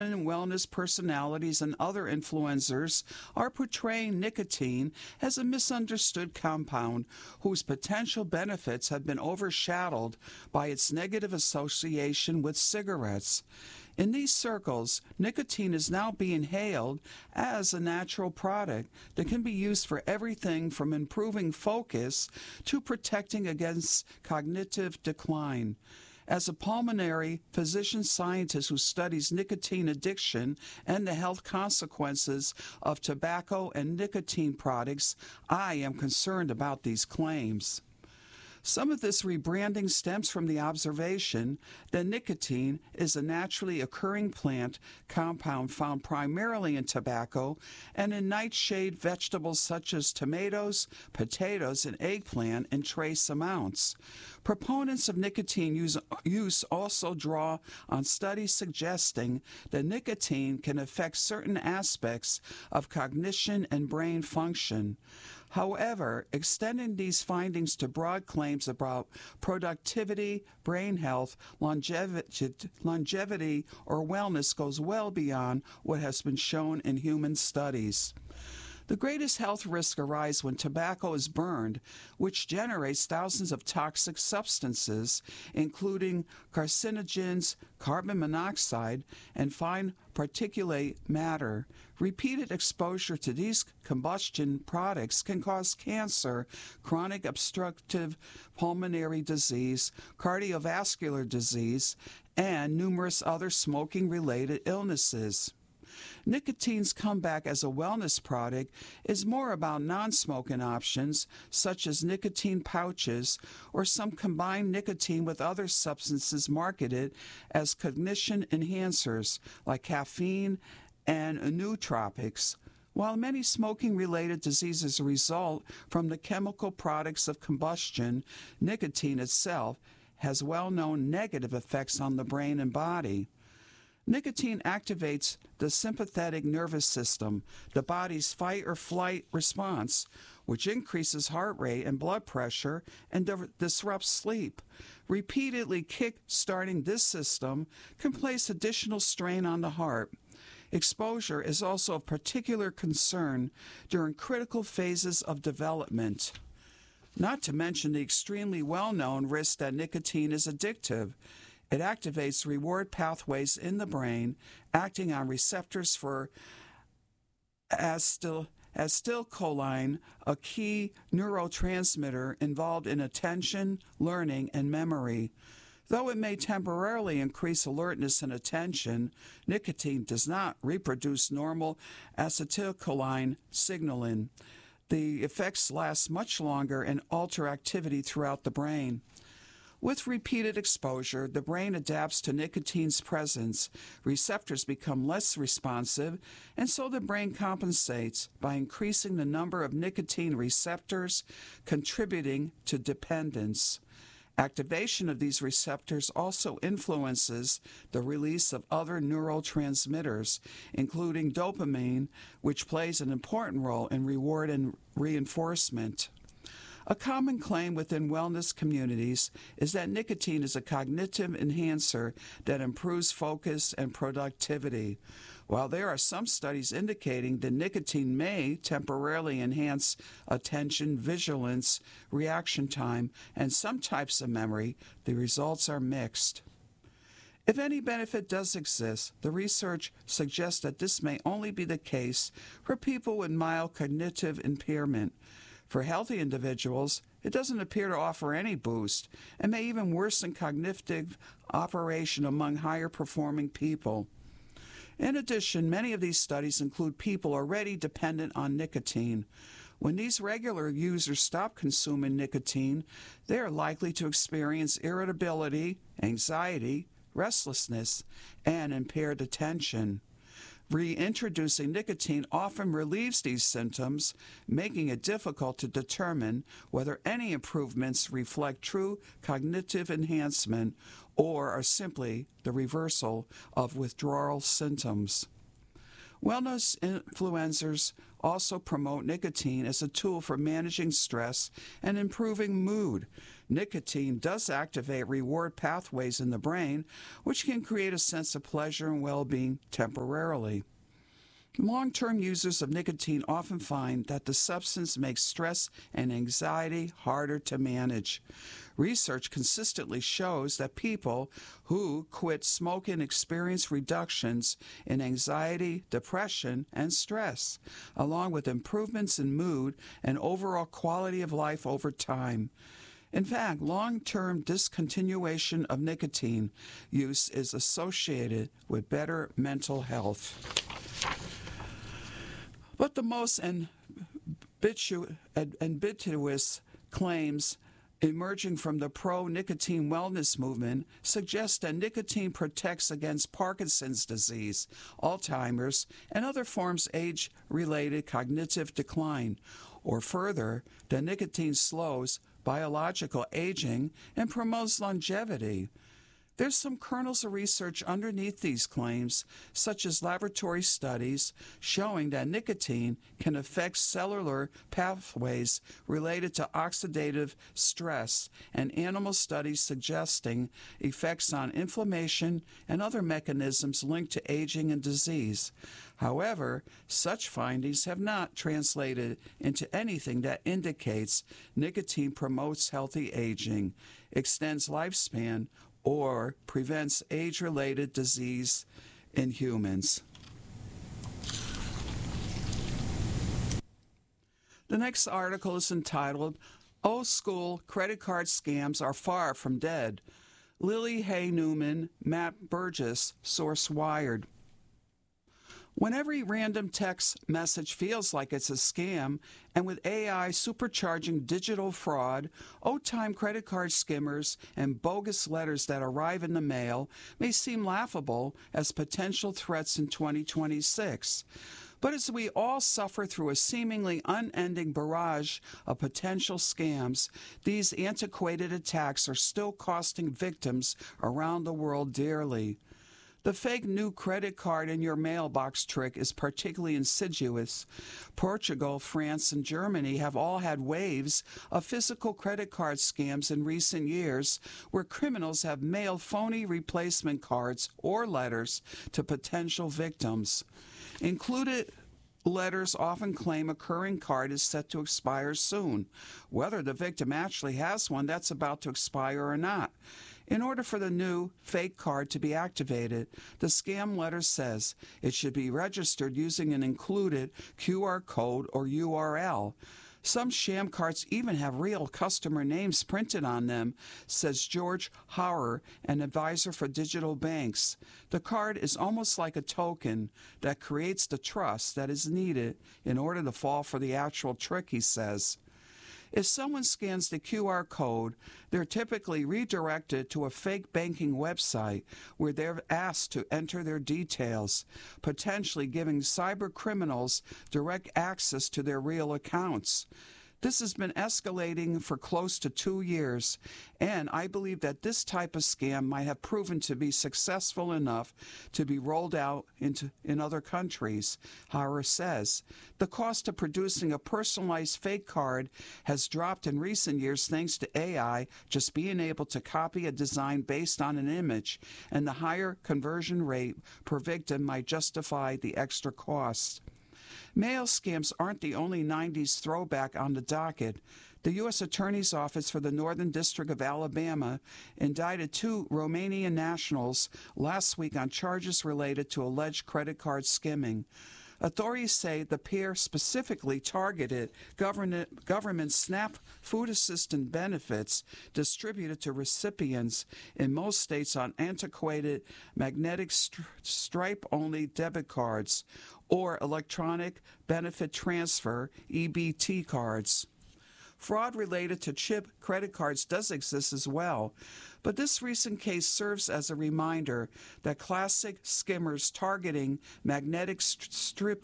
and wellness personalities and other influencers are portraying nicotine as a misunderstood compound whose potential benefits have been overshadowed by its negative association with cigarettes. In these circles, nicotine is now being hailed as a natural product that can be used for everything from improving focus to protecting against cognitive decline. As a pulmonary physician scientist who studies nicotine addiction and the health consequences of tobacco and nicotine products, I am concerned about these claims. Some of this rebranding stems from the observation that nicotine is a naturally occurring plant compound found primarily in tobacco and in nightshade vegetables such as tomatoes, potatoes, and eggplant in trace amounts. Proponents of nicotine use also draw on studies suggesting that nicotine can affect certain aspects of cognition and brain function. However, extending these findings to broad claims about productivity, brain health, longevity, or wellness goes well beyond what has been shown in human studies. The greatest health risks arise when tobacco is burned, which generates thousands of toxic substances, including carcinogens, carbon monoxide, and fine particulate matter. Repeated exposure to these combustion products can cause cancer, chronic obstructive pulmonary disease, cardiovascular disease, and numerous other smoking-related illnesses. Nicotine's comeback as a wellness product is more about non-smoking options, such as nicotine pouches or some combined nicotine with other substances marketed as cognition enhancers, like caffeine and nootropics. While many smoking-related diseases result from the chemical products of combustion, nicotine itself has well-known negative effects on the brain and body. Nicotine activates the sympathetic nervous system, the body's fight-or-flight response, which increases heart rate and blood pressure and disrupts sleep. Repeatedly kick-starting this system can place additional strain on the heart. Exposure is also of particular concern during critical phases of development. Not to mention the extremely well-known risk that nicotine is addictive. It activates reward pathways in the brain, acting on receptors for acetylcholine, a key neurotransmitter involved in attention, learning, and memory. Though it may temporarily increase alertness and attention, nicotine does not reproduce normal acetylcholine signaling. The effects last much longer and alter activity throughout the brain. With repeated exposure, the brain adapts to nicotine's presence. Receptors become less responsive, and so the brain compensates by increasing the number of nicotine receptors, contributing to dependence. Activation of these receptors also influences the release of other neurotransmitters, including dopamine, which plays an important role in reward and reinforcement. A common claim within wellness communities is that nicotine is a cognitive enhancer that improves focus and productivity. While there are some studies indicating that nicotine may temporarily enhance attention, vigilance, reaction time, and some types of memory, the results are mixed. If any benefit does exist, the research suggests that this may only be the case for people with mild cognitive impairment. For healthy individuals, it doesn't appear to offer any boost and may even worsen cognitive operation among higher performing people. In addition, many of these studies include people already dependent on nicotine. When these regular users stop consuming nicotine, they are likely to experience irritability, anxiety, restlessness, and impaired attention. Reintroducing nicotine often relieves these symptoms, making it difficult to determine whether any improvements reflect true cognitive enhancement or are simply the reversal of withdrawal symptoms. Wellness influencers also promote nicotine as a tool for managing stress and improving mood. Nicotine does activate reward pathways in the brain, which can create a sense of pleasure and well-being temporarily. Long-term users of nicotine often find that the substance makes stress and anxiety harder to manage. Research consistently shows that people who quit smoking experience reductions in anxiety, depression, and stress, along with improvements in mood and overall quality of life over time. In fact, long-term discontinuation of nicotine use is associated with better mental health. But the most ambiguous claims emerging from the pro-nicotine wellness movement suggest that nicotine protects against Parkinson's disease, Alzheimer's, and other forms of age-related cognitive decline, or further, that nicotine slows biological aging and promotes longevity. There's some kernels of research underneath these claims, such as laboratory studies showing that nicotine can affect cellular pathways related to oxidative stress, and animal studies suggesting effects on inflammation and other mechanisms linked to aging and disease. However, such findings have not translated into anything that indicates nicotine promotes healthy aging, extends lifespan, or prevents age-related disease in humans. The next article is entitled, Old School Credit Card Scams Are Far From Dead. Lily Hay Newman, Matt Burgess, Source Wired. When every random text message feels like it's a scam, and with AI supercharging digital fraud, old-time credit card skimmers and bogus letters that arrive in the mail may seem laughable as potential threats in 2026. But as we all suffer through a seemingly unending barrage of potential scams, these antiquated attacks are still costing victims around the world dearly. The fake new credit card in your mailbox trick is particularly insidious. Portugal, France, and Germany have all had waves of physical credit card scams in recent years where criminals have mailed phony replacement cards or letters to potential victims. Included letters often claim a current card is set to expire soon, whether the victim actually has one that's about to expire or not. In order for the new fake card to be activated, the scam letter says it should be registered using an included QR code or URL. Some sham cards even have real customer names printed on them, says George Hauer, an advisor for digital banks. The card is almost like a token that creates the trust that is needed in order to fall for the actual trick, he says. If someone scans the QR code, they're typically redirected to a fake banking website where they're asked to enter their details, potentially giving cyber criminals direct access to their real accounts. This has been escalating for close to 2 years, and I believe that this type of scam might have proven to be successful enough to be rolled out in other countries, Hauer says. The cost of producing a personalized fake card has dropped in recent years thanks to AI just being able to copy a design based on an image, and the higher conversion rate per victim might justify the extra cost. Mail scams aren't the only 90s throwback on the docket. The U.S. Attorney's Office for the Northern District of Alabama indicted 2 Romanian nationals last week on charges related to alleged credit card skimming. Authorities say the pair specifically targeted government SNAP food assistance benefits distributed to recipients in most states on antiquated magnetic stripe-only debit cards or electronic benefit transfer EBT cards. Fraud related to chip credit cards does exist as well, but this recent case serves as a reminder that classic skimmers targeting magnetic stripe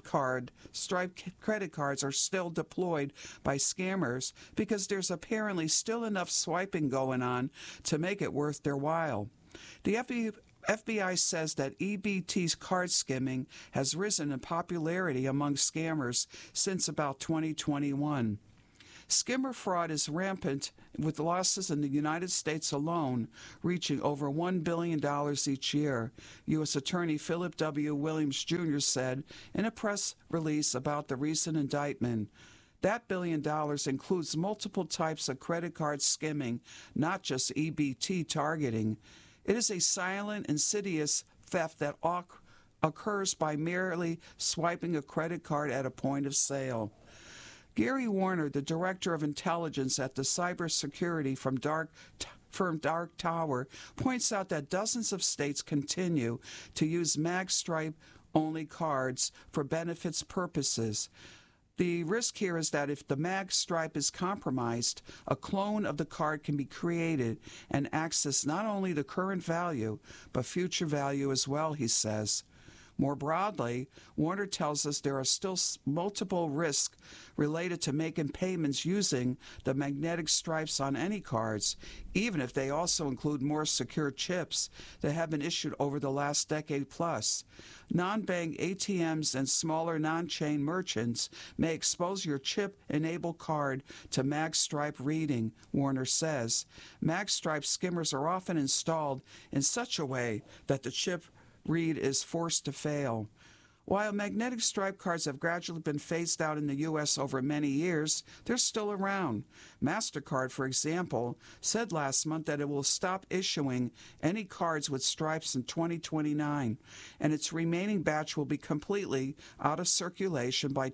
credit cards are still deployed by scammers because there's apparently still enough swiping going on to make it worth their while. The FBI says that EBT's card skimming has risen in popularity among scammers since about 2021. Skimmer fraud is rampant, with losses in the United States alone reaching over $1 billion each year, U.S. Attorney Philip W. Williams Jr. said in a press release about the recent indictment. That $1 billion includes multiple types of credit card skimming, not just EBT targeting. It is a silent, insidious theft that occurs by merely swiping a credit card at a point of sale. Gary Warner, the director of intelligence at the cybersecurity firm Dark Tower, points out that dozens of states continue to use MagStripe-only cards for benefits purposes. The risk here is that if the mag stripe is compromised, a clone of the card can be created and access not only the current value, but future value as well, he says. More broadly, Warner tells us there are still multiple risks related to making payments using the magnetic stripes on any cards, even if they also include more secure chips that have been issued over the last decade plus. Non-bank ATMs and smaller non-chain merchants may expose your chip-enabled card to MagStripe reading, Warner says. MagStripe skimmers are often installed in such a way that the chip read is forced to fail. While magnetic stripe cards have gradually been phased out in the U.S. over many years, they're still around. MasterCard, for example, said last month that it will stop issuing any cards with stripes in 2029, and its remaining batch will be completely out of circulation by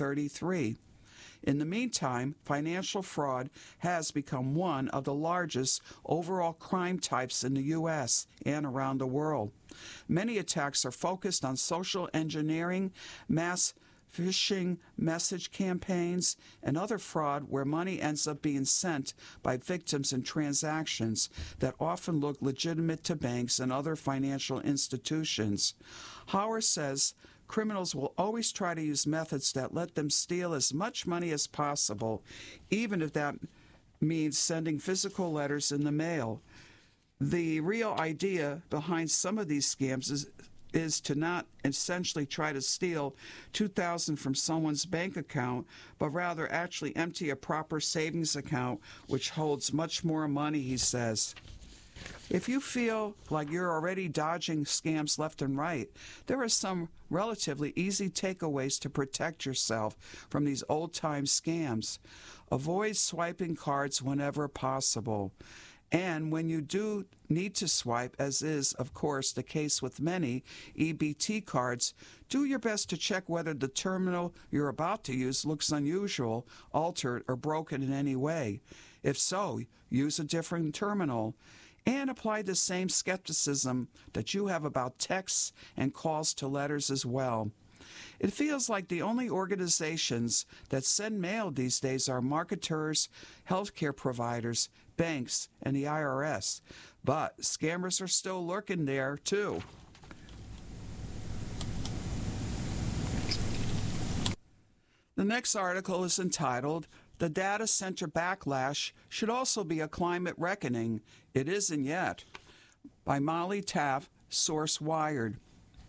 2033. In the meantime, financial fraud has become one of the largest overall crime types in the U.S. and around the world. Many attacks are focused on social engineering, mass phishing message campaigns, and other fraud where money ends up being sent by victims in transactions that often look legitimate to banks and other financial institutions. Hauer says criminals will always try to use methods that let them steal as much money as possible, even if that means sending physical letters in the mail. The real idea behind some of these scams is to not essentially try to steal $2,000 from someone's bank account, but rather actually empty a proper savings account, which holds much more money, he says. If you feel like you're already dodging scams left and right, there are some relatively easy takeaways to protect yourself from these old-time scams. Avoid swiping cards whenever possible. And when you do need to swipe, as is, of course, the case with many EBT cards, do your best to check whether the terminal you're about to use looks unusual, altered, or broken in any way. If so, use a different terminal. And apply the same skepticism that you have about texts and calls to letters as well. It feels like the only organizations that send mail these days are marketers, healthcare providers, banks, and the IRS. But scammers are still lurking there, too. The next article is entitled, "The Data Center Backlash Should Also Be a Climate Reckoning. It Isn't Yet," by Molly Taft, Source Wired.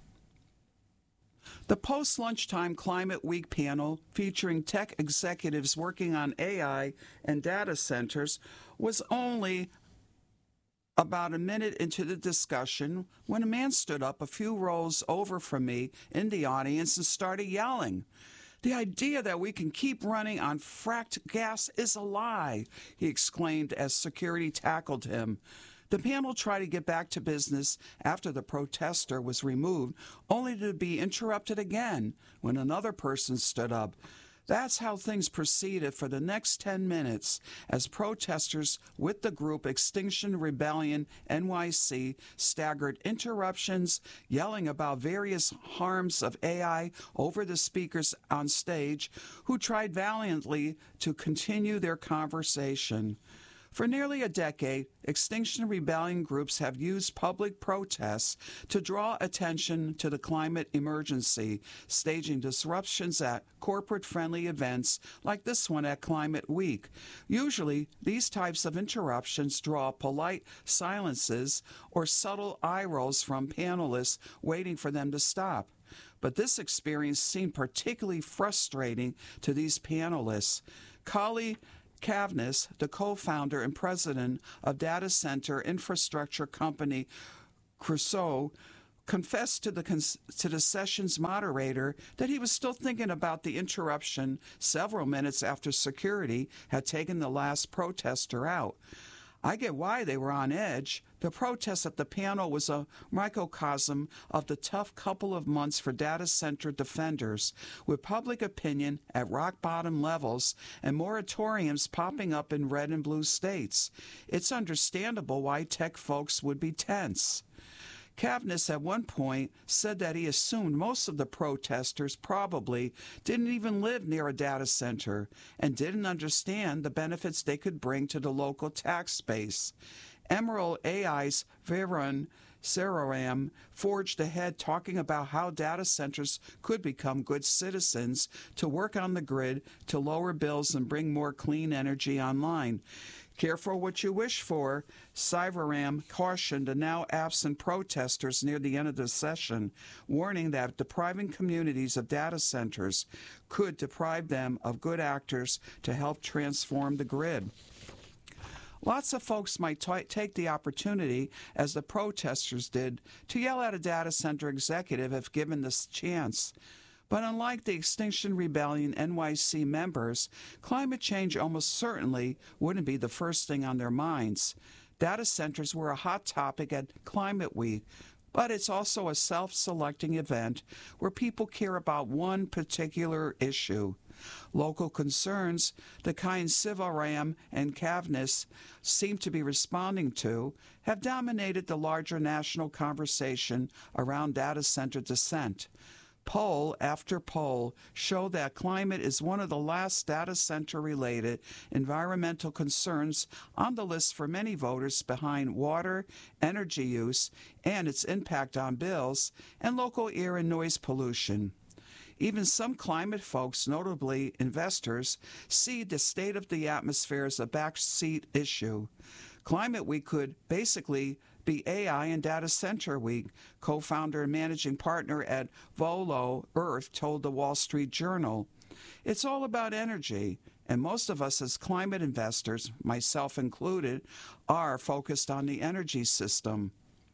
The post-lunchtime Climate Week panel, featuring tech executives working on AI and data centers, was only about a minute into the discussion when a man stood up a few rows over from me in the audience and started yelling. "The idea that we can keep running on fracked gas is a lie," he exclaimed as security tackled him. The panel tried to get back to business after the protester was removed, only to be interrupted again when another person stood up. That's how things proceeded for the next 10 minutes as protesters with the group Extinction Rebellion NYC staggered interruptions, yelling about various harms of AI over the speakers on stage, who tried valiantly to continue their conversation. For nearly a decade, Extinction Rebellion groups have used public protests to draw attention to the climate emergency, staging disruptions at corporate-friendly events like this one at Climate Week. Usually, these types of interruptions draw polite silences or subtle eye rolls from panelists waiting for them to stop. But this experience seemed particularly frustrating to these panelists. Kali Kavnis, the co-founder and president of data center infrastructure company Crusoe, confessed to the session's moderator that he was still thinking about the interruption several minutes after security had taken the last protester out. I get why they were on edge. The protest at the panel was a microcosm of the tough couple of months for data center defenders, with public opinion at rock-bottom levels and moratoriums popping up in red and blue states. It's understandable why tech folks would be tense. Kavnis at one point said that he assumed most of the protesters probably didn't even live near a data center and didn't understand the benefits they could bring to the local tax base. Emerald AI's Varun Sararam forged ahead talking about how data centers could become good citizens to work on the grid to lower bills and bring more clean energy online. Careful what you wish for, Sivaram cautioned the now absent protesters near the end of the session, warning that depriving communities of data centers could deprive them of good actors to help transform the grid. Lots of folks might take the opportunity, as the protesters did, to yell at a data center executive if given this chance. But unlike the Extinction Rebellion NYC members, climate change almost certainly wouldn't be the first thing on their minds. Data centers were a hot topic at Climate Week, but it's also a self-selecting event where people care about one particular issue. Local concerns, the kind Sivaram and Kavnis seem to be responding to, have dominated the larger national conversation around data center dissent. Poll after poll show that climate is one of the last data center-related environmental concerns on the list for many voters, behind water, energy use, and its impact on bills, and local air and noise pollution. Even some climate folks, notably investors, see the state of the atmosphere as a backseat issue. Climate Week could basically be AI and Data Center Week, co-founder and managing partner at Volo Earth told the Wall Street Journal. It's all about energy, and most of us as climate investors, myself included, are focused on the energy system.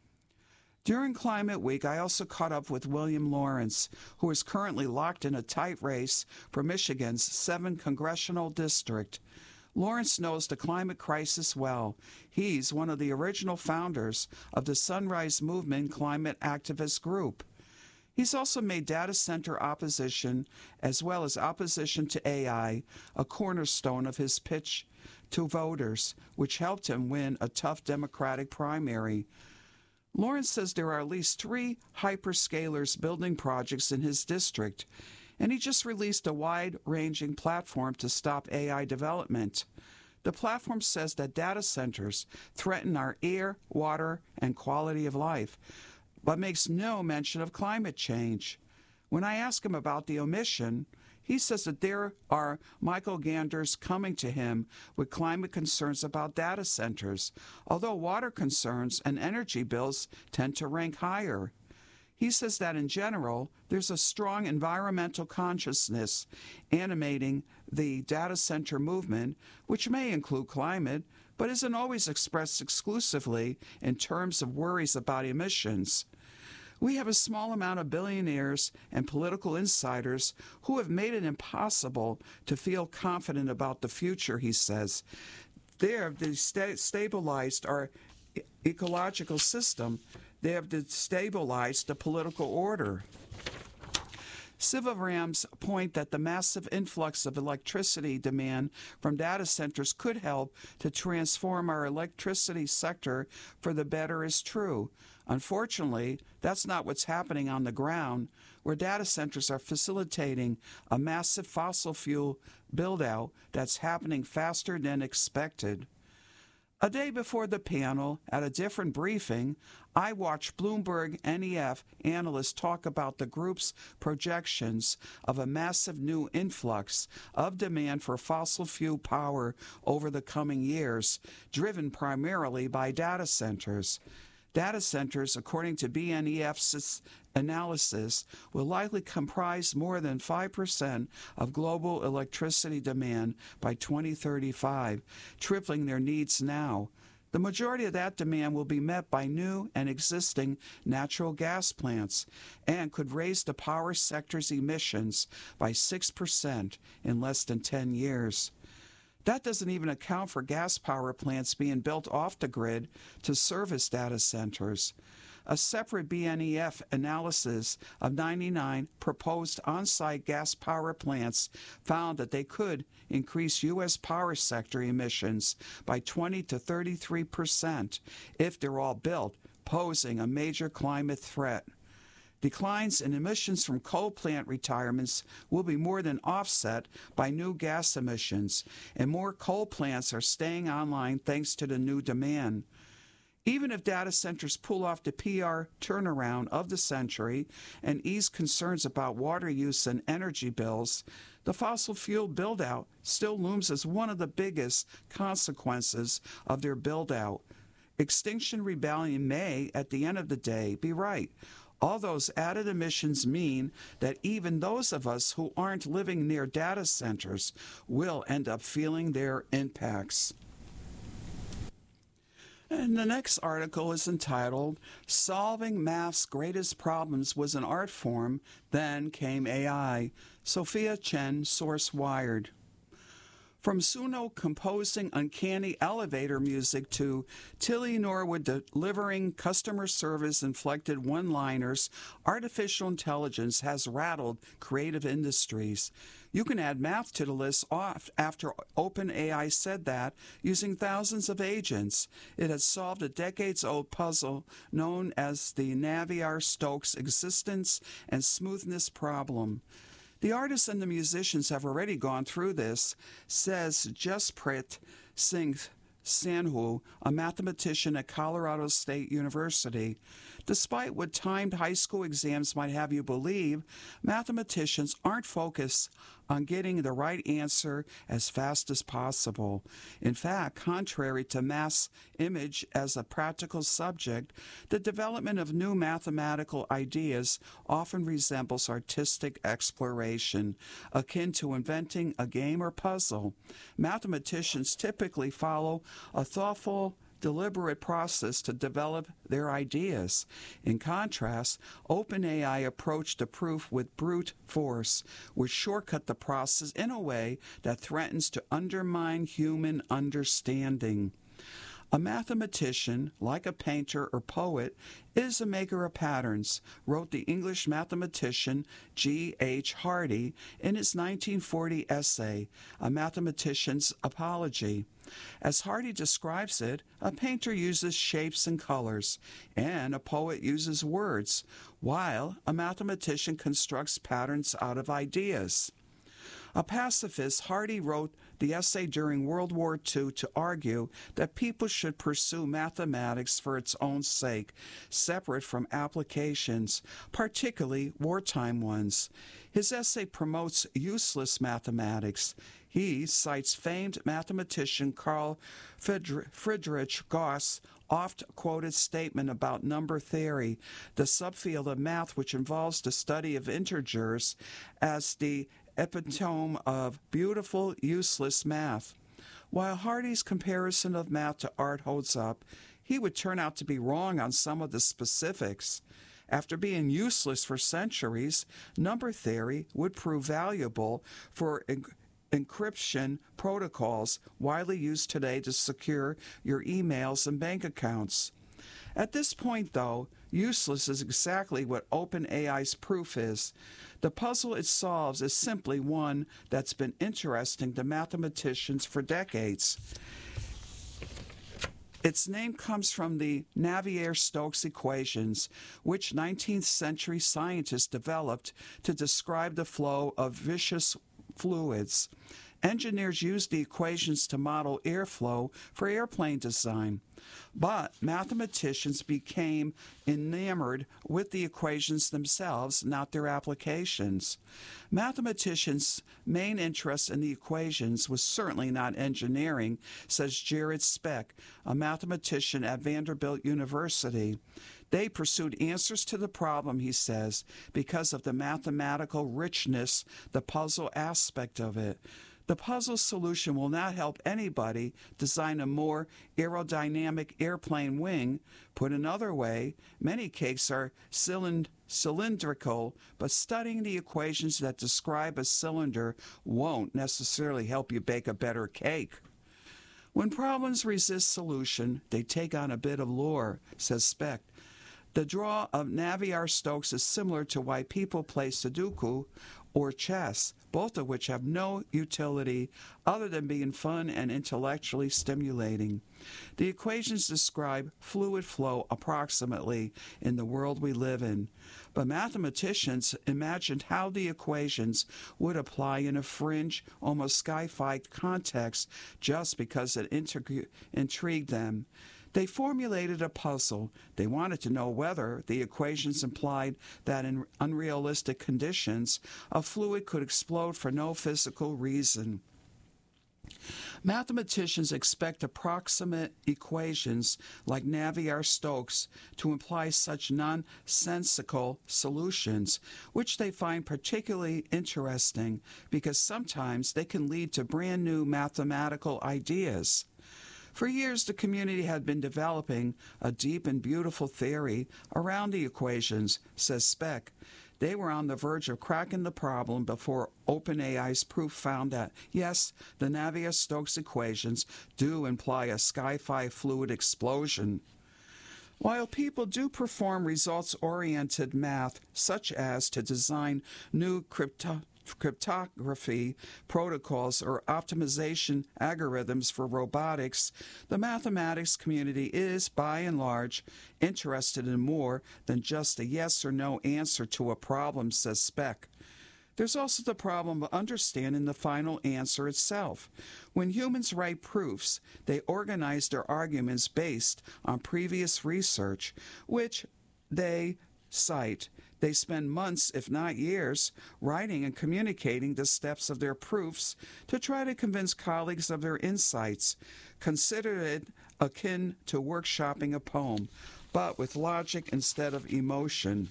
During Climate Week, I also caught up with William Lawrence, who is currently locked in a tight race for Michigan's 7th congressional district. Lawrence knows the climate crisis well. He's one of the original founders of the Sunrise Movement climate activist group. He's also made data center opposition, as well as opposition to AI, a cornerstone of his pitch to voters, which helped him win a tough Democratic primary. Lawrence says there are at least 3 hyperscalers building projects in his district, and he just released a wide-ranging platform to stop AI development. The platform says that data centers threaten our air, water, and quality of life, but makes no mention of climate change. When I ask him about the omission, he says that there are Michael Ganders coming to him with climate concerns about data centers, although water concerns and energy bills tend to rank higher. He says that in general, there's a strong environmental consciousness animating the data center movement, which may include climate, but isn't always expressed exclusively in terms of worries about emissions. We have a small amount of billionaires and political insiders who have made it impossible to feel confident about the future, he says. They have destabilized our ecological system. They have destabilized the political order. Sivaram's point that the massive influx of electricity demand from data centers could help to transform our electricity sector for the better is true. Unfortunately, that's not what's happening on the ground, where data centers are facilitating a massive fossil fuel build-out that's happening faster than expected. A day before the panel, at a different briefing, I watched Bloomberg NEF analysts talk about the group's projections of a massive new influx of demand for fossil fuel power over the coming years, driven primarily by data centers. Data centers, according to BNEF's analysis, will likely comprise more than 5% of global electricity demand by 2035, tripling their needs now. The majority of that demand will be met by new and existing natural gas plants and could raise the power sector's emissions by 6% in less than 10 years. That doesn't even account for gas power plants being built off the grid to service data centers. A separate BNEF analysis of 99 proposed on-site gas power plants found that they could increase U.S. power sector emissions by 20 to 33% if they're all built, posing a major climate threat. Declines in emissions from coal plant retirements will be more than offset by new gas emissions, and more coal plants are staying online thanks to the new demand. Even if data centers pull off the PR turnaround of the century and ease concerns about water use and energy bills, the fossil fuel build-out still looms as one of the biggest consequences of their build-out. Extinction Rebellion may, at the end of the day, be right. All those added emissions mean that even those of us who aren't living near data centers will end up feeling their impacts. And the next article is entitled, Solving Math's Greatest Problems Was an Art Form, Then Came AI. Sophia Chen, Source Wired. From Suno composing uncanny elevator music to Tilly Norwood delivering customer service-inflected one-liners, artificial intelligence has rattled creative industries. You can add math to the list after OpenAI said that, using thousands of agents. It has solved a decades-old puzzle known as the Navier-Stokes existence and smoothness problem. The artists and the musicians have already gone through this, says Jasprit Singh Sandhu, a mathematician at Colorado State University. Despite what timed high school exams might have you believe, mathematicians aren't focused on getting the right answer as fast as possible. In fact, contrary to math's image as a practical subject, the development of new mathematical ideas often resembles artistic exploration, akin to inventing a game or puzzle. Mathematicians typically follow a thoughtful, deliberate process to develop their ideas. In contrast, OpenAI approached the proof with brute force, which shortcut the process in a way that threatens to undermine human understanding. A mathematician, like a painter or poet, is a maker of patterns, wrote the English mathematician G. H. Hardy in his 1940 essay, A Mathematician's Apology. As Hardy describes it, a painter uses shapes and colors, and a poet uses words, while a mathematician constructs patterns out of ideas. A pacifist, Hardy wrote the essay during World War II to argue that people should pursue mathematics for its own sake, separate from applications, particularly wartime ones. His essay promotes useless mathematics. He cites famed mathematician Carl Friedrich Gauss' oft-quoted statement about number theory, the subfield of math which involves the study of integers, as the epitome of beautiful, useless math. While Hardy's comparison of math to art holds up, he would turn out to be wrong on some of the specifics. After being useless for centuries, number theory would prove valuable for encryption protocols widely used today to secure your emails and bank accounts. At this point, though, useless is exactly what OpenAI's proof is. The puzzle it solves is simply one that's been interesting to mathematicians for decades. Its name comes from the Navier-Stokes equations, which 19th century scientists developed to describe the flow of viscous fluids. Engineers used the equations to model airflow for airplane design. But mathematicians became enamored with the equations themselves, not their applications. Mathematicians' main interest in the equations was certainly not engineering, says Jared Speck, a mathematician at Vanderbilt University. They pursued answers to the problem, he says, because of the mathematical richness, the puzzle aspect of it. The puzzle solution will not help anybody design a more aerodynamic airplane wing. Put another way, many cakes are cylindrical, but studying the equations that describe a cylinder won't necessarily help you bake a better cake. When problems resist solution, they take on a bit of lore, says Speck. The draw of Navier-Stokes is similar to why people play Sudoku or chess, both of which have no utility other than being fun and intellectually stimulating. The equations describe fluid flow approximately in the world we live in, but mathematicians imagined how the equations would apply in a fringe, almost sci-fi context just because it intrigued them. They formulated a puzzle. They wanted to know whether the equations implied that in unrealistic conditions, a fluid could explode for no physical reason. Mathematicians expect approximate equations like Navier-Stokes to imply such nonsensical solutions, which they find particularly interesting because sometimes they can lead to brand new mathematical ideas. For years, the community had been developing a deep and beautiful theory around the equations, says Speck. They were on the verge of cracking the problem before OpenAI's proof found that, yes, the Navier-Stokes equations do imply a sci-fi fluid explosion. While people do perform results-oriented math, such as to design new cryptography protocols or optimization algorithms for robotics, the mathematics community is, by and large, interested in more than just a yes or no answer to a problem, says Speck. There's also the problem of understanding the final answer itself. When humans write proofs, they organize their arguments based on previous research, which they cite. They spend months, if not years, writing and communicating the steps of their proofs to try to convince colleagues of their insights. Consider it akin to workshopping a poem, but with logic instead of emotion.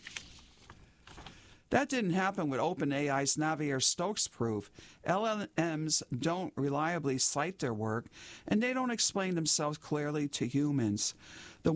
That didn't happen with OpenAI's Navier-Stokes proof. LLMs don't reliably cite their work, and they don't explain themselves clearly to humans. The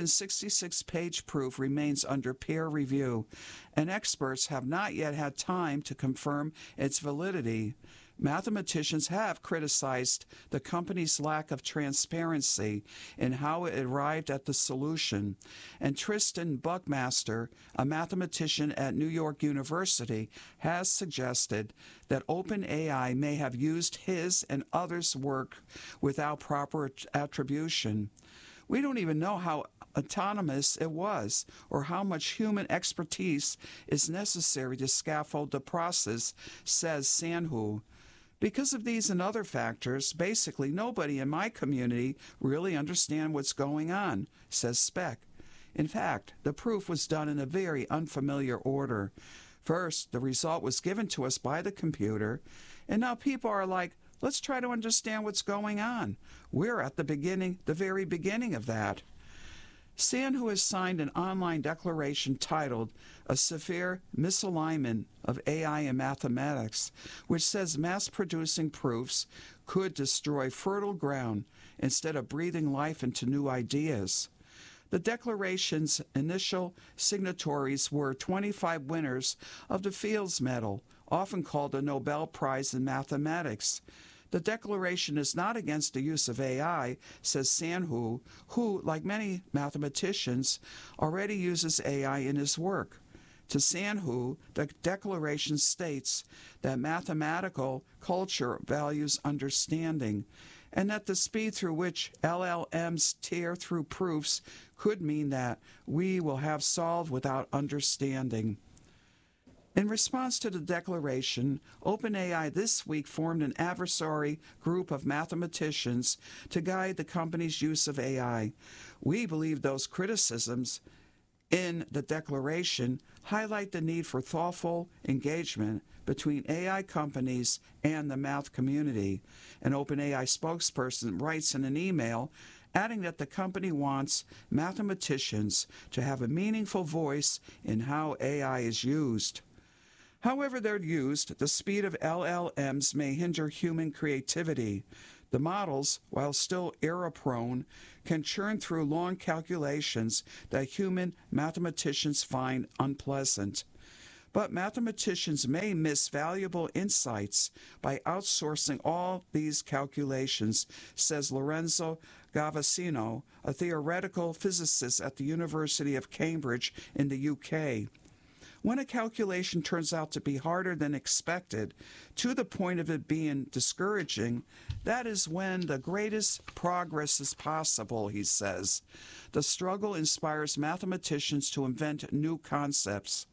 166-page proof remains under peer review, and experts have not yet had time to confirm its validity. Mathematicians have criticized the company's lack of transparency in how it arrived at the solution, and Tristan Buckmaster, a mathematician at New York University, has suggested that OpenAI may have used his and others' work without proper attribution. We don't even know how autonomous it was or how much human expertise is necessary to scaffold the process, says Sanhu. Because of these and other factors, basically nobody in my community really understands what's going on, says Speck. In fact, the proof was done in a very unfamiliar order. First, the result was given to us by the computer, and now people are like, let's try to understand what's going on. We're at the very beginning of that. Sanhu has signed an online declaration titled A Severe Misalignment of AI and Mathematics, which says mass-producing proofs could destroy fertile ground instead of breathing life into new ideas. The declaration's initial signatories were 25 winners of the Fields Medal, often called the Nobel Prize in Mathematics. The declaration is not against the use of AI, says Sanhu, who, like many mathematicians, already uses AI in his work. To Sanhu, the declaration states that mathematical culture values understanding, and that the speed through which LLMs tear through proofs could mean that we will have solved without understanding. In response to the declaration, OpenAI this week formed an adversary group of mathematicians to guide the company's use of AI. We believe those criticisms in the declaration highlight the need for thoughtful engagement between AI companies and the math community. An OpenAI spokesperson writes in an email adding that the company wants mathematicians to have a meaningful voice in how AI is used. However they're used, the speed of LLMs may hinder human creativity. The models, while still error-prone, can churn through long calculations that human mathematicians find unpleasant. But mathematicians may miss valuable insights by outsourcing all these calculations, says Lorenzo Gavasino, a theoretical physicist at the University of Cambridge in the UK. When a calculation turns out to be harder than expected, to the point of it being discouraging, that is when the greatest progress is possible, he says. The struggle inspires mathematicians to invent new concepts.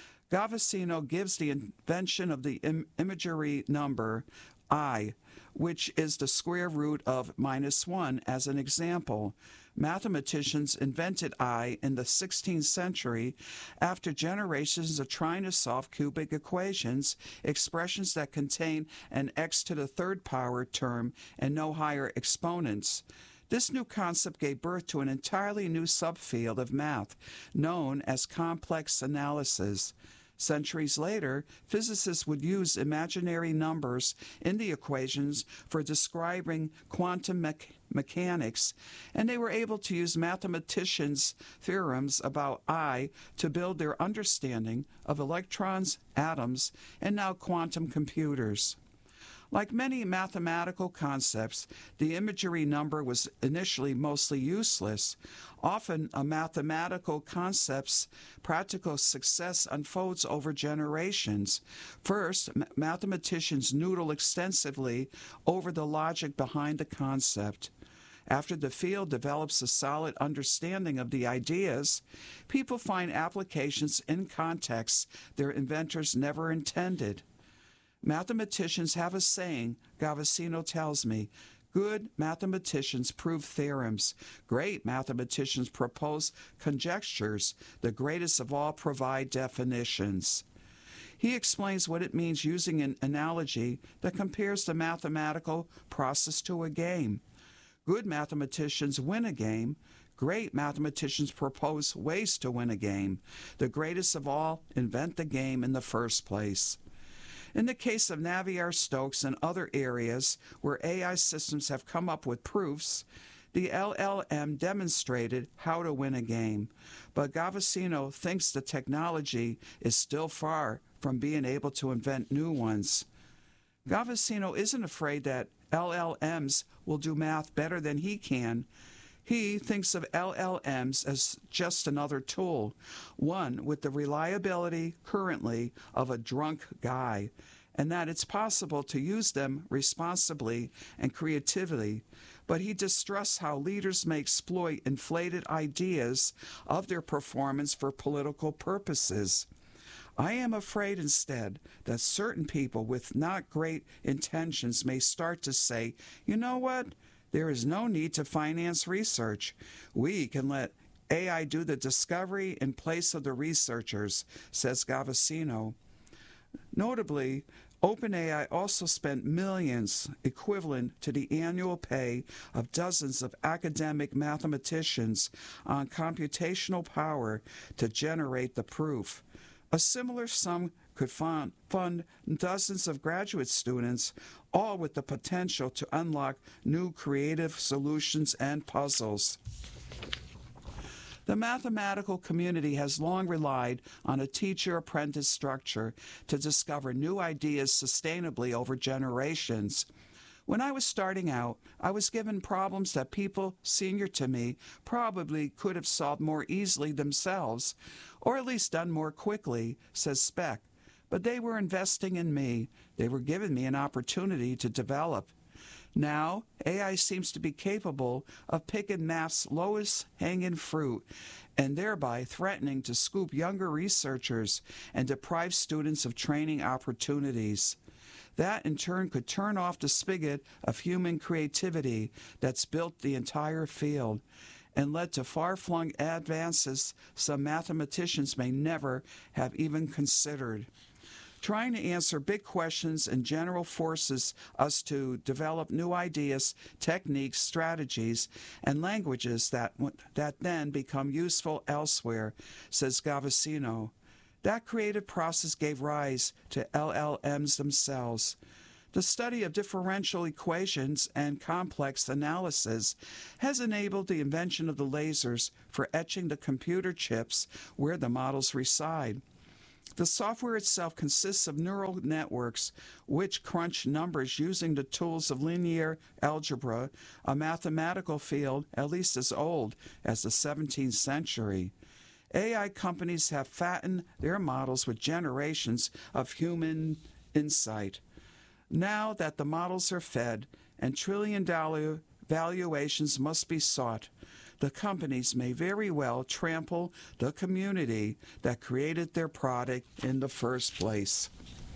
Gavasino gives the invention of the imagery number I, which is the square root of -1, as an example. Mathematicians invented I in the 16th century after generations of trying to solve cubic equations, expressions that contain an x to the third power term and no higher exponents. This new concept gave birth to an entirely new subfield of math, known as complex analysis. Centuries later, physicists would use imaginary numbers in the equations for describing quantum mechanics, and they were able to use mathematicians' theorems about I to build their understanding of electrons, atoms, and now quantum computers. Like many mathematical concepts, the imagery number was initially mostly useless. Often, a mathematical concept's practical success unfolds over generations. First, mathematicians noodle extensively over the logic behind the concept. After the field develops a solid understanding of the ideas, people find applications in contexts their inventors never intended. Mathematicians have a saying, Gavasino tells me: good mathematicians prove theorems. Great mathematicians propose conjectures. The greatest of all provide definitions. He explains what it means using an analogy that compares the mathematical process to a game. Good mathematicians win a game. Great mathematicians propose ways to win a game. The greatest of all invent the game in the first place. In the case of Navier-Stokes and other areas where AI systems have come up with proofs, the LLM demonstrated how to win a game. But Gavasino thinks the technology is still far from being able to invent new ones. Gavasino isn't afraid that LLMs will do math better than he can. He thinks of LLMs as just another tool, one with the reliability currently of a drunk guy, and that it's possible to use them responsibly and creatively. But he distrusts how leaders may exploit inflated ideas of their performance for political purposes. I am afraid instead that certain people with not great intentions may start to say, you know what? There is no need to finance research. We can let AI do the discovery in place of the researchers, says Gavasino. Notably, OpenAI also spent millions, equivalent to the annual pay of dozens of academic mathematicians, on computational power to generate the proof. A similar sum could fund dozens of graduate students, all with the potential to unlock new creative solutions and puzzles. The mathematical community has long relied on a teacher-apprentice structure to discover new ideas sustainably over generations. When I was starting out, I was given problems that people senior to me probably could have solved more easily themselves, or at least done more quickly, says Speck. But they were investing in me. They were giving me an opportunity to develop. Now, AI seems to be capable of picking math's lowest hanging fruit and thereby threatening to scoop younger researchers and deprive students of training opportunities. That, in turn, could turn off the spigot of human creativity that's built the entire field and led to far-flung advances some mathematicians may never have even considered. Trying to answer big questions in general forces us to develop new ideas, techniques, strategies, and languages that then become useful elsewhere, says Gavesino. That creative process gave rise to LLMs themselves. The study of differential equations and complex analysis has enabled the invention of the lasers for etching the computer chips where the models reside. The software itself consists of neural networks which crunch numbers using the tools of linear algebra, a mathematical field at least as old as the 17th century. AI companies have fattened their models with generations of human insight. Now that the models are fed and trillion-dollar valuations must be sought, the companies may very well trample the community that created their product in the first place.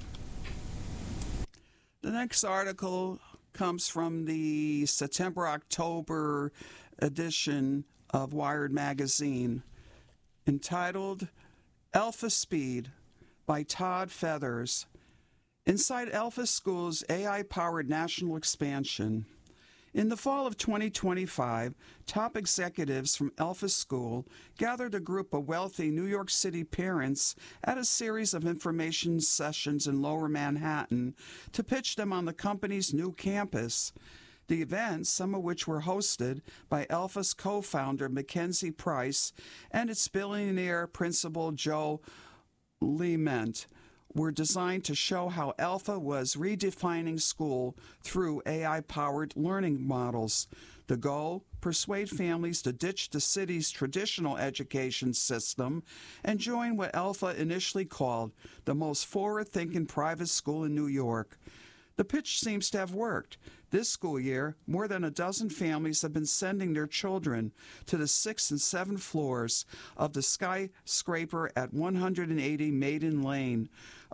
The next article comes from the September-October edition of Wired Magazine, entitled Alpha Speed by Todd Feathers. Inside Alpha School's AI-powered national expansion. In the fall of 2025, top executives from Alpha School gathered a group of wealthy New York City parents at a series of information sessions in Lower Manhattan to pitch them on the company's new campus. The events, some of which were hosted by Alpha's co-founder Mackenzie Price and its billionaire principal Joe Lehman, were designed to show how Alpha was redefining school through AI-powered learning models. The goal? Persuade families to ditch the city's traditional education system and join what Alpha initially called the most forward-thinking private school in New York. The pitch seems to have worked. This school year, more than a dozen families have been sending their children to the 6th and 7th floors of the skyscraper at 180 Maiden Lane.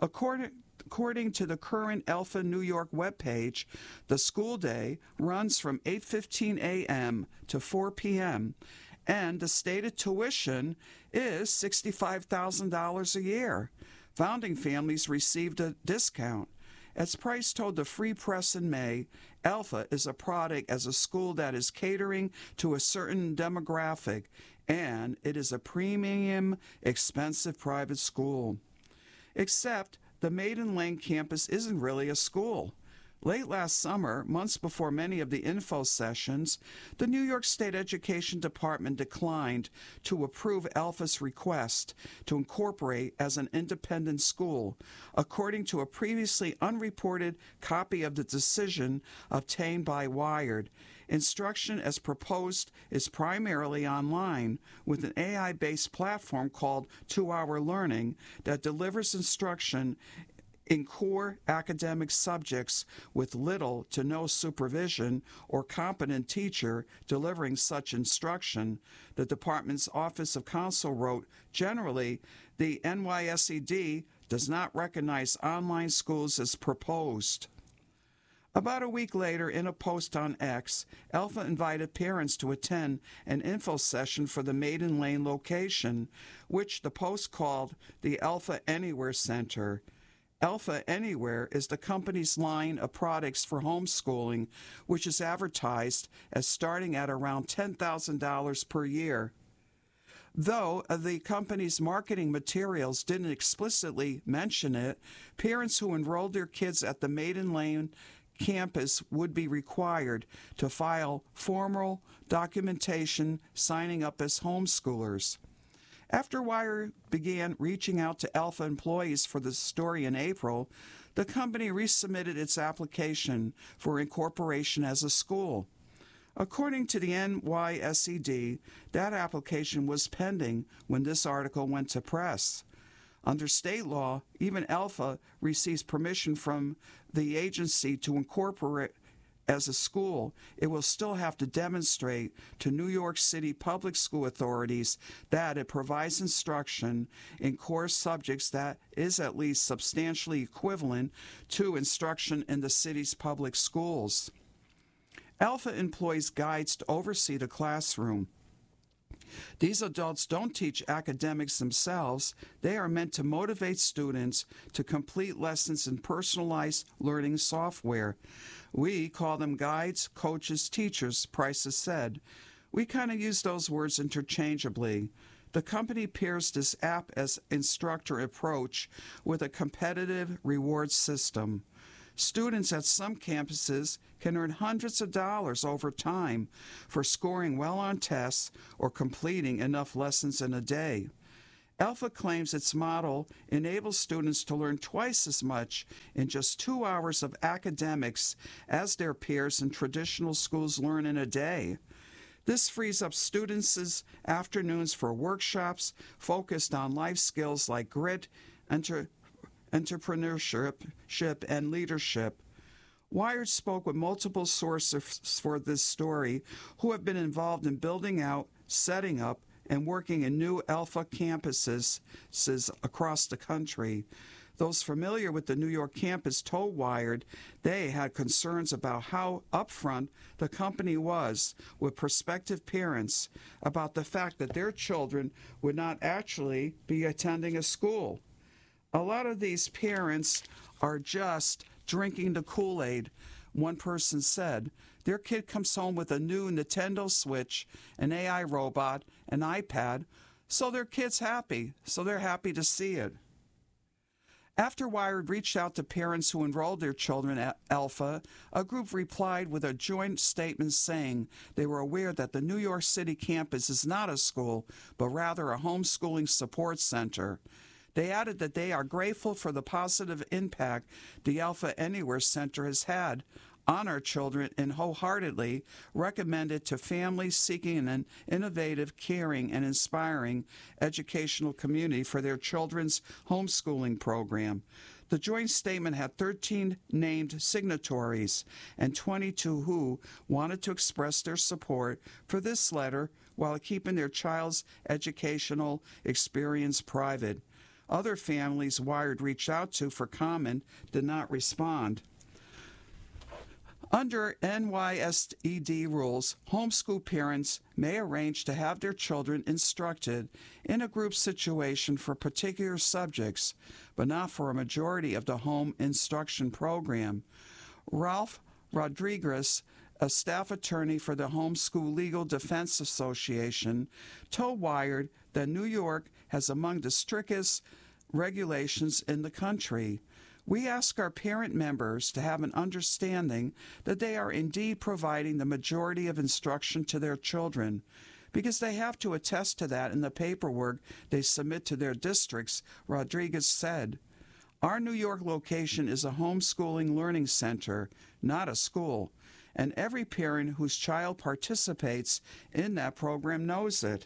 According to the current Alpha New York webpage, the school day runs from 8:15 a.m. to 4 p.m., and the stated tuition is $65,000 a year. Founding families received a discount. As Price told the Free Press in May, Alpha is a product as a school that is catering to a certain demographic, and it is a premium, expensive private school. Except the Maiden Lane campus isn't really a school. Late last summer, months before many of the info sessions, the New York State Education Department declined to approve Alpha's request to incorporate as an independent school, according to a previously unreported copy of the decision obtained by Wired. Instruction as proposed is primarily online, with an AI-based platform called 2-Hour Learning that delivers instruction in core academic subjects with little to no supervision or competent teacher delivering such instruction, the department's Office of Counsel wrote. Generally, the NYSED does not recognize online schools as proposed. About a week later, in a post on X, Alpha invited parents to attend an info session for the Maiden Lane location, which the post called the Alpha Anywhere Center. Alpha Anywhere is the company's line of products for homeschooling, which is advertised as starting at around $10,000 per year. Though the company's marketing materials didn't explicitly mention it, parents who enrolled their kids at the Maiden Lane campus would be required to file formal documentation signing up as homeschoolers. After Wired began reaching out to Alpha employees for the story in April, the company resubmitted its application for incorporation as a school. According to the NYSED, that application was pending when this article went to press. Under state law, even Alpha receives permission from the agency to incorporate as a school, it will still have to demonstrate to New York City public school authorities that it provides instruction in core subjects that is at least substantially equivalent to instruction in the city's public schools. Alpha employs guides to oversee the classroom. These adults don't teach academics themselves. They are meant to motivate students to complete lessons in personalized learning software. We call them guides, coaches, teachers, Price has said. We kind of use those words interchangeably. The company pairs this app as instructor approach with a competitive reward system. Students at some campuses can earn hundreds of dollars over time for scoring well on tests or completing enough lessons in a day. Alpha claims its model enables students to learn twice as much in just 2 hours of academics as their peers in traditional schools learn in a day. This frees up students' afternoons for workshops focused on life skills like grit, entrepreneurship, and leadership. Wired spoke with multiple sources for this story who have been involved in building out, setting up, and working in new Alpha campuses across the country. Those familiar with the New York campus told Wired they had concerns about how upfront the company was with prospective parents about the fact that their children would not actually be attending a school. A lot of these parents are just drinking the Kool-Aid. One person said, their kid comes home with a new Nintendo Switch, an AI robot, an iPad, so their kid's happy, so they're happy to see it. After Wired reached out to parents who enrolled their children at Alpha, a group replied with a joint statement saying they were aware that the New York City campus is not a school, but rather a homeschooling support center. They added that they are grateful for the positive impact the Alpha Anywhere Center has had on our children and wholeheartedly recommend it to families seeking an innovative, caring, and inspiring educational community for their children's homeschooling program. The joint statement had 13 named signatories and 22 who wanted to express their support for this letter while keeping their child's educational experience private. Other families Wired reached out to for comment did not respond. Under NYSED rules, homeschool parents may arrange to have their children instructed in a group situation for particular subjects, but not for a majority of the home instruction program. Ralph Rodriguez, a staff attorney for the Homeschool Legal Defense Association, told Wired that New York has among the strictest regulations in the country. We ask our parent members to have an understanding that they are indeed providing the majority of instruction to their children, because they have to attest to that in the paperwork they submit to their districts, Rodriguez said. Our New York location is a homeschooling learning center, not a school, and every parent whose child participates in that program knows it.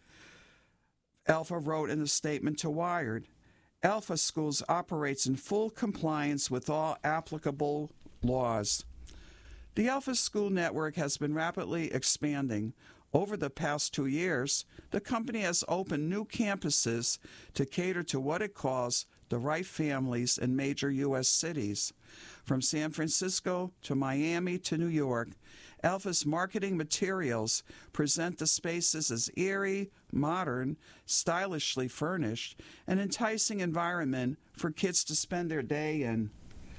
Alpha wrote in a statement to Wired, Alpha Schools operates in full compliance with all applicable laws. The Alpha School Network has been rapidly expanding. Over the past 2 years, the company has opened new campuses to cater to what it calls the right families in major U.S. cities. From San Francisco to Miami to New York, Alpha's marketing materials present the spaces as eerie, modern, stylishly furnished, an enticing environment for kids to spend their day in.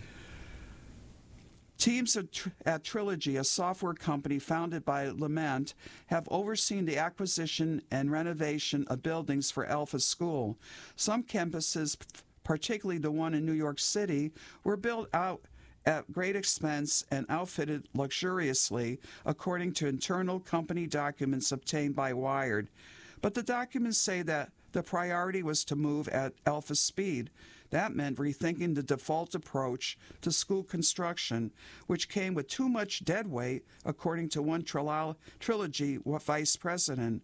Teams at Trilogy, a software company founded by Lament, have overseen the acquisition and renovation of buildings for Alpha School. Some campuses, particularly the one in New York City, were built out at great expense and outfitted luxuriously, according to internal company documents obtained by Wired. But the documents say that the priority was to move at Alpha speed. That meant rethinking the default approach to school construction, which came with too much dead weight, according to one Trilogy vice president.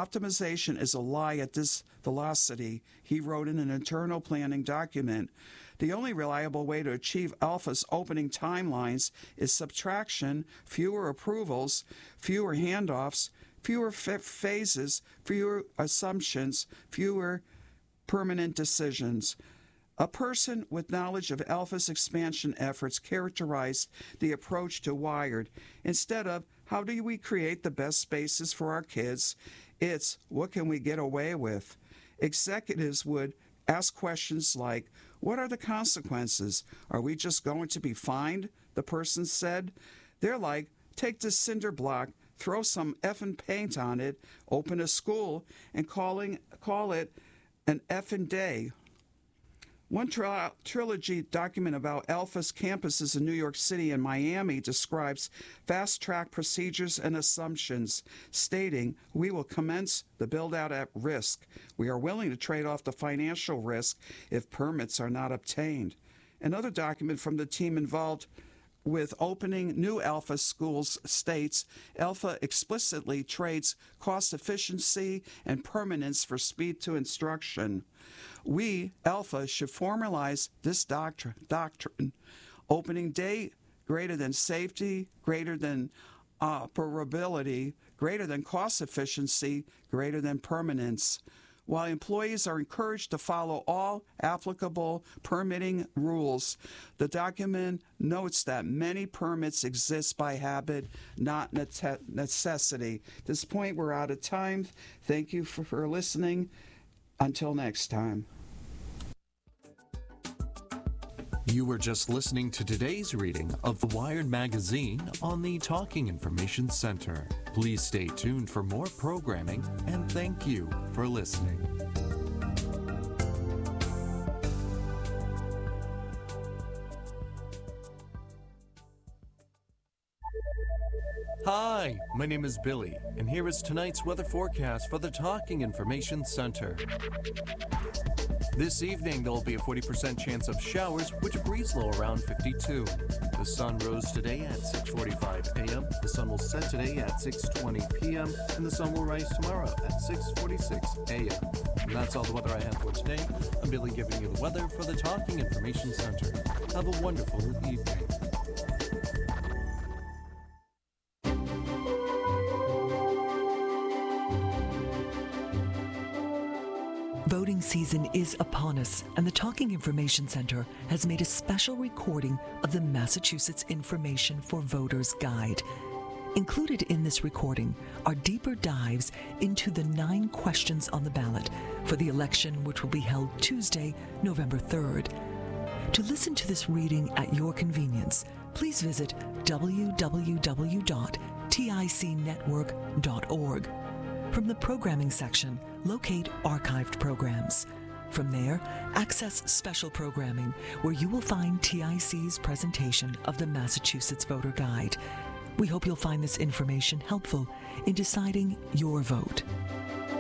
Optimization is a lie at this velocity, he wrote in an internal planning document. The only reliable way to achieve Alpha's opening timelines is subtraction, fewer approvals, fewer handoffs, fewer phases, fewer assumptions, fewer permanent decisions. A person with knowledge of Alpha's expansion efforts characterized the approach to Wired. Instead of, how do we create the best spaces for our kids? It's, what can we get away with? Executives would ask questions like, what are the consequences? Are we just going to be fined? The person said. They're like, take this cinder block, throw some effing paint on it, open a school, and call it an effing day. One trilogy document about Alpha's campuses in New York City and Miami describes fast-track procedures and assumptions, stating, we will commence the build-out at risk. We are willing to trade off the financial risk if permits are not obtained. Another document from the team involved with opening new Alpha schools states, Alpha explicitly trades cost efficiency and permanence for speed to instruction. We, Alpha, should formalize this doctrine. Opening day greater than safety, greater than operability, greater than cost efficiency, greater than permanence. While employees are encouraged to follow all applicable permitting rules, the document notes that many permits exist by habit, not necessity. At this point, we're out of time. Thank you for listening. Until next time. You were just listening to today's reading of the Wired magazine on the Talking Information Center. Please stay tuned for more programming, and thank you for listening. Hi, my name is Billy, and here is tonight's weather forecast for the Talking Information Center. This evening, there will be a 40% chance of showers, with a breeze low around 52. The sun rose today at 6:45 a.m., the sun will set today at 6:20 p.m., and the sun will rise tomorrow at 6:46 a.m. And that's all the weather I have for today. I'm Billy giving you the weather for the Talking Information Center. Have a wonderful evening. Voting season is upon us, and the Talking Information Center has made a special recording of the Massachusetts Information for Voters Guide. Included in this recording are deeper dives into the 9 questions on the ballot for the election, which will be held Tuesday, November 3rd. To listen to this reading at your convenience, please visit www.ticnetwork.org. From the programming section, locate archived programs. From there, access special programming, where you will find TIC's presentation of the Massachusetts Voter Guide. We hope you'll find this information helpful in deciding your vote.